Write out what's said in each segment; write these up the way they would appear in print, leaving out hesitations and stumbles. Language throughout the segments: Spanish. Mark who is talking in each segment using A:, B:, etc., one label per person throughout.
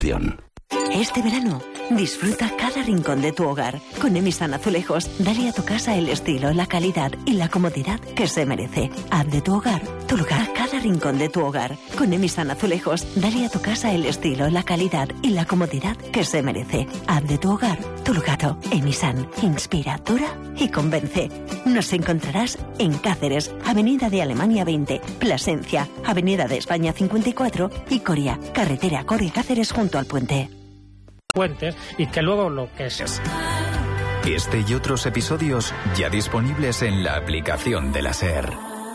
A: Este verano, disfruta cada rincón de tu hogar. Con Emisan Azulejos, dale a tu casa el estilo, la calidad y la comodidad que se merece. Haz de tu hogar tu lugar. Cada rincón de tu hogar. Con Emisan Azulejos, dale a tu casa el estilo, la calidad y la comodidad que se merece. Haz de tu hogar tu lugar. Emisan, inspira, dura y convence. Nos encontrarás en Cáceres, Avenida de Alemania 20, Plasencia, Avenida de España 54 y Coria, carretera Coria-Cáceres junto al puente.
B: Puentes y que luego lo que es.
C: Este y otros episodios ya disponibles en la aplicación de la SER.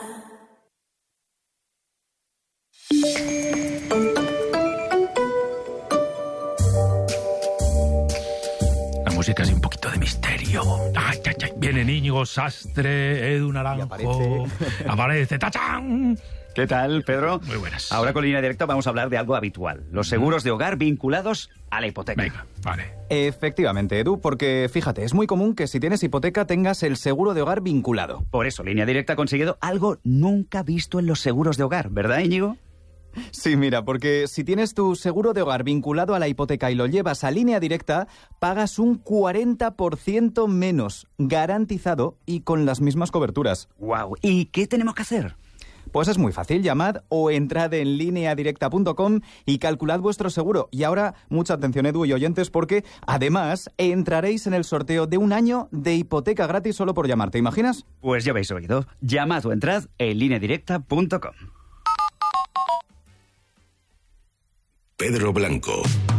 D: La música es un poquito de misterio. Ay, ay, ay. Viene Íñigo Sastre, Edu Naranjo. Aparece. ¡Tachán!
E: ¿Qué tal, Pedro?
D: Muy buenas.
E: Ahora con Línea Directa vamos a hablar de algo habitual. Los seguros de hogar vinculados a la hipoteca.
D: Venga, vale.
F: Efectivamente, Edu, porque fíjate, es muy común que si tienes hipoteca tengas el seguro de hogar vinculado.
E: Por eso, Línea Directa ha conseguido algo nunca visto en los seguros de hogar, ¿verdad, Íñigo?
F: Sí, mira, porque si tienes tu seguro de hogar vinculado a la hipoteca y lo llevas a Línea Directa, pagas un 40% menos, garantizado y con las mismas coberturas.
E: ¡Guau! ¿Y qué tenemos que hacer?
F: Pues es muy fácil, llamad o entrad en lineadirecta.com y calculad vuestro seguro. Y ahora, mucha atención, Edu y oyentes, porque además entraréis en el sorteo de un año de hipoteca gratis solo por llamar. ¿Te imaginas?
E: Pues ya habéis oído. Llamad o entrad en lineadirecta.com.
G: Pedro Blanco.